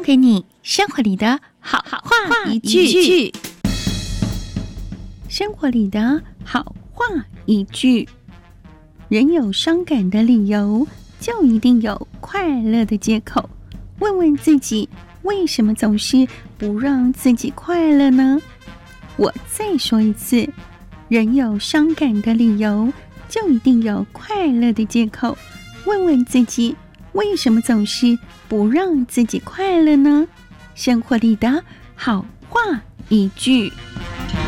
给你生活里的好话一句。生活里的好话一句。人有伤感的理由，就一定有快乐的借口。问问自己，为什么总是不让自己快乐呢？我再说一次，人有伤感的理由，就一定有快乐的借口。问问自己，为什么总是不让自己快乐呢？生活里的好话一句。